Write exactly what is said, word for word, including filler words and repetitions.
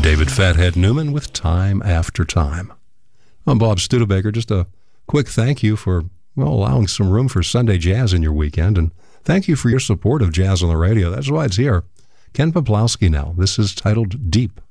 David Fathead Newman with Time After Time. I'm Bob Studebaker. Just a quick thank you for, well, allowing some room for Sunday jazz in your weekend, and thank you for your support of Jazz on the Radio. That's why it's here. Ken Peplowski now. This is titled Deep.